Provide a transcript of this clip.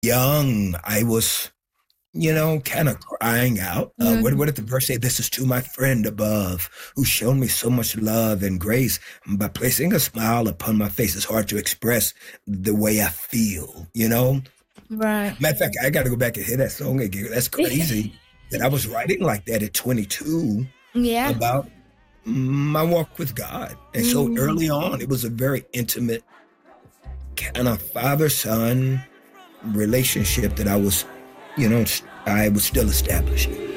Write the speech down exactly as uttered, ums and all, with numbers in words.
young, I was, you know, kind of crying out. Uh, what, Mhm. what did the verse say? This is to my friend above, who shown me so much love and grace by placing a smile upon my face. It's hard to express the way I feel, you know? Right. Matter of fact, I got to go back and hear that song again. That's crazy that I was writing like that at twenty-two Yeah. about my walk with God. And so Mhm. early on, it was a very intimate kind of father son relationship that I was, you know, I was still establishing.